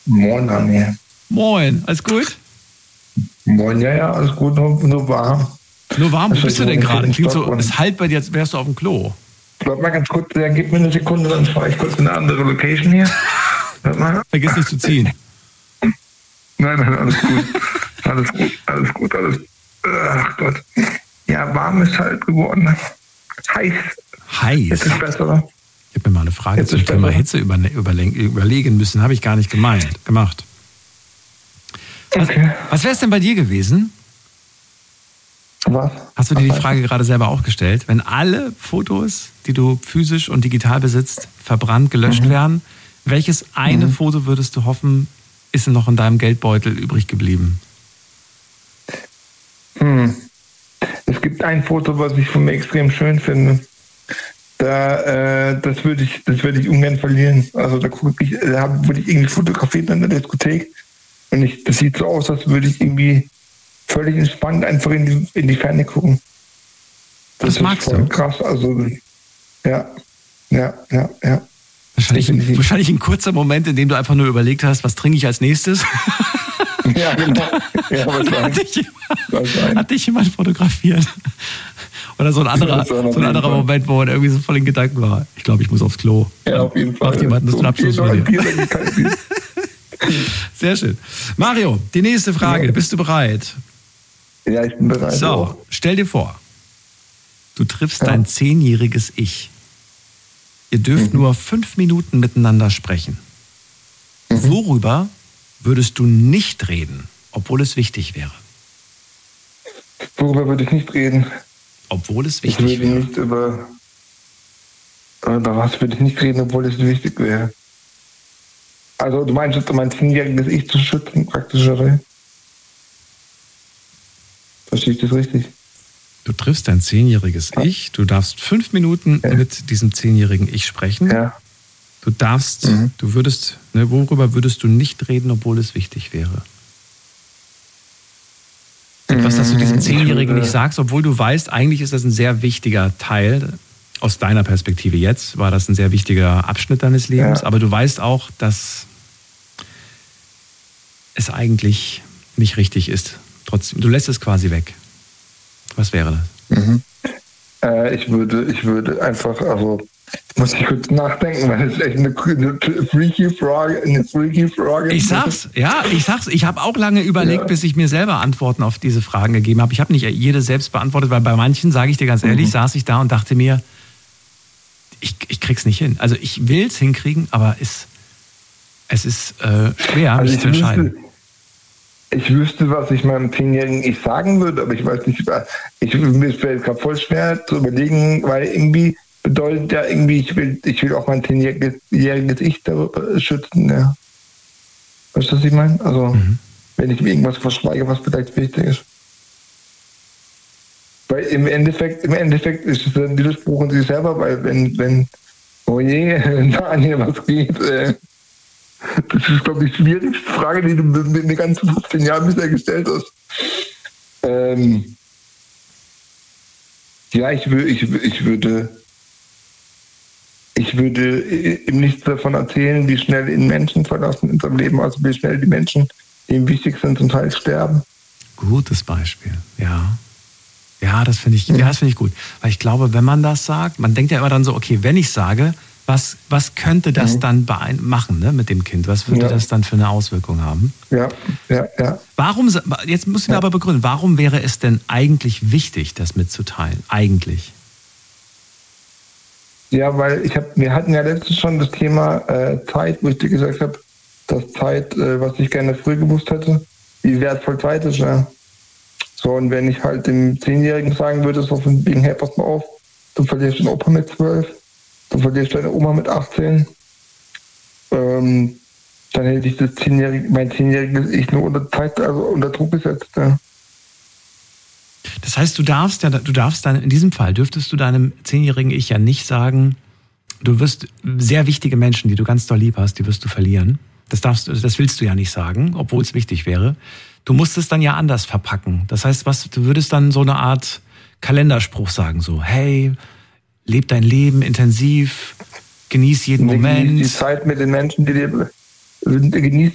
Moin, Daniel. Moin, alles gut? Moin, ja, alles gut, nur warm. Nur warm, wo bist du denn gerade? Klingt so, und es halt bei dir, als wärst du auf dem Klo. Bleib mal ganz kurz, gib mir eine Sekunde, dann fahre ich kurz in eine andere Location hier. Warte mal. Vergiss nicht zu ziehen. Nein, alles gut. Alles. Ach Gott. Ja, warm ist halt geworden. Heiß. Jetzt ist besser. Ich habe mir mal eine Frage zum Thema Hitze überlegen müssen. Habe ich gar nicht gemacht. Okay. Was wäre es denn bei dir gewesen? Was? Hast du dir die Frage gerade selber auch gestellt? Wenn alle Fotos, die du physisch und digital besitzt, verbrannt, gelöscht werden, welches eine Foto würdest du hoffen, ist noch in deinem Geldbeutel übrig geblieben? Es gibt ein Foto, was ich von mir extrem schön finde. Das würde ich ungern verlieren. Also da wurde ich irgendwie fotografiert in der Diskothek und das sieht so aus, als würde ich irgendwie völlig entspannt einfach in die Ferne gucken. Das magst du? Krass, also ja. Wahrscheinlich ein kurzer Moment, in dem du einfach nur überlegt hast, was trinke ich als nächstes? Ja, genau. Ja, hat dich jemand fotografiert? Oder so ein anderer Moment, wo man irgendwie so voll in Gedanken war. Ich glaube, ich muss aufs Klo. Ja, auf jeden Fall. Macht jemand einen Abschluss von dir. Sehr schön. Mario, die nächste Frage. Ja. Bist du bereit? Ja, ich bin bereit. So, stell dir vor, du triffst dein 10-jähriges Ich. Ihr dürft nur 5 Minuten miteinander sprechen. Worüber würdest du nicht reden, obwohl es wichtig wäre? Worüber würde ich nicht reden? Obwohl es wichtig wäre. Über was würde ich nicht reden, obwohl es wichtig wäre? Also du meinst, mein 10-jähriges Ich zu schützen, praktisch, oder? Verstehe ich das richtig? Du triffst dein 10-jähriges Ich, du darfst 5 Minuten mit diesem 10-jährigen Ich sprechen. Ja. Du darfst, du würdest, worüber würdest du nicht reden, obwohl es wichtig wäre? Etwas, das du diesem 10-Jährigen nicht sagst, obwohl du weißt, eigentlich ist das ein sehr wichtiger Teil. Aus deiner Perspektive jetzt war das ein sehr wichtiger Abschnitt deines Lebens, aber du weißt auch, dass es eigentlich nicht richtig ist. Trotzdem, du lässt es quasi weg. Was wäre das? Ich würde einfach, muss ich kurz nachdenken, weil das ist echt eine freaky Frage. Ich sag's. Ich habe auch lange überlegt, bis ich mir selber Antworten auf diese Fragen gegeben habe. Ich habe nicht jede selbst beantwortet, weil bei manchen, sage ich dir ganz ehrlich, saß ich da und dachte mir, ich krieg's nicht hin. Also ich will's hinkriegen, aber es ist schwer, mich zu entscheiden. Ich wüsste, was ich meinem 10-jährigen Ich sagen würde, aber ich weiß nicht, mir fällt gerade voll schwer zu überlegen, weil irgendwie bedeutet ja irgendwie, ich will auch mein 10-jähriges Ich darüber schützen, ja. Weißt du, was ich meine? Also, wenn ich mir irgendwas verschweige, was vielleicht wichtig ist. Weil im Endeffekt ist es ein Widerspruch in sich selber, weil wenn oh je, Daniel, was geht, das ist, glaube ich, die schwierigste Frage, die du in den ganzen 15 Jahren bisher gestellt hast. Ja, ich würde ihm nichts davon erzählen, wie schnell ihn Menschen verlassen in seinem Leben, also wie schnell die Menschen, die ihm wichtig sind, zum Teil sterben. Gutes Beispiel, ja. Ja, das finde ich gut. Weil ich glaube, wenn man das sagt, man denkt ja immer dann so, okay, wenn ich sage, was könnte das dann machen, ne, mit dem Kind? Was würde das dann für eine Auswirkung haben? Ja. Warum, jetzt musst du mir aber begründen, warum wäre es denn eigentlich wichtig, das mitzuteilen? Eigentlich? Ja, weil wir hatten ja letztens schon das Thema Zeit, wo ich dir gesagt habe, dass Zeit, was ich gerne früh gewusst hätte, wie wertvoll Zeit ist, ja. So, und wenn ich halt dem 10-Jährigen sagen würde, so von wegen, hey, pass mal auf, du verlierst den Opa mit 12, du verlierst deine Oma mit 18, dann hätte ich mein 10-jähriges Ich nur unter Druck gesetzt, ja. Das heißt, in diesem Fall dürftest du deinem 10-jährigen Ich ja nicht sagen, du wirst sehr wichtige Menschen, die du ganz doll lieb hast, die wirst du verlieren. Das willst du ja nicht sagen, obwohl es wichtig wäre. Du musst es dann ja anders verpacken. Das heißt, du würdest dann so eine Art Kalenderspruch sagen, so, hey, leb dein Leben intensiv, genieß jeden Moment. Genieß die Zeit mit den Menschen, genieß